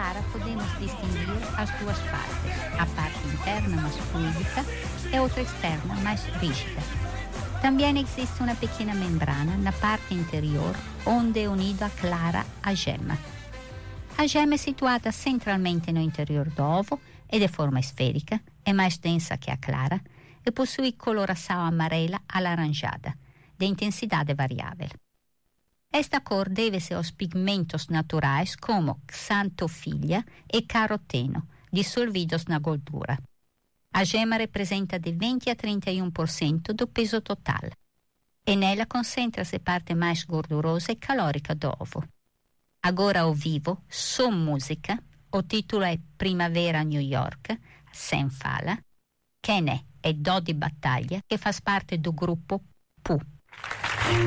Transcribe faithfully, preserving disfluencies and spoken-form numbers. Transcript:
clara podemos distinguir as duas partes, a parte interna mais fluidica e outra externa mais rígida. Também existe uma pequena membrana na parte interior, onde é unida a clara a gema. A gema é situada centralmente no interior do ovo, é de forma esférica, é mais densa que a clara e possui coloração amarela alaranjada, de intensidade variável. Esta cor deve-se aos pigmentos naturais como xantofilha e caroteno, dissolvidos na gordura. A gema representa de vinte a trinta e um por cento do peso total e nela concentra-se a parte mais gordurosa e calórica do ovo. Agora ao vivo, Som Música, o título è Primavera New York, Sam fala, Kenny e Dodi Battaglia, che fa parte do gruppo Pooh.